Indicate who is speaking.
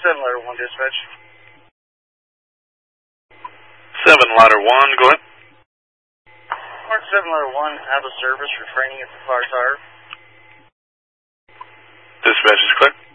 Speaker 1: 7 ladder 1 dispatch.
Speaker 2: 7 ladder 1, go ahead.
Speaker 1: Mark 7 ladder 1, out of service for training at the fire tire.
Speaker 2: Dispatch is clear.